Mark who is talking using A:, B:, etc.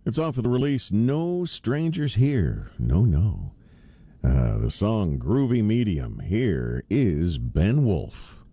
A: It's off of the release No Strangers Here. No. The song Groovy Medium. Here is Ben Wolf.